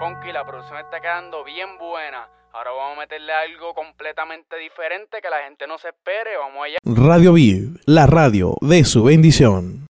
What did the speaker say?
funky, la producción está quedando bien buena. Ahora vamos a meterle algo completamente diferente que la gente no se espere. Vamos allá. Radio Viv, la radio de su bendición.